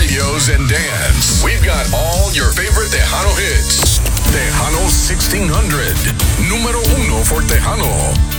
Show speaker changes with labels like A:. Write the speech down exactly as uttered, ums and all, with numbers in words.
A: radios and dance. We've got all your favorite Tejano hits. Tejano sixteen hundred. Número uno for Tejano.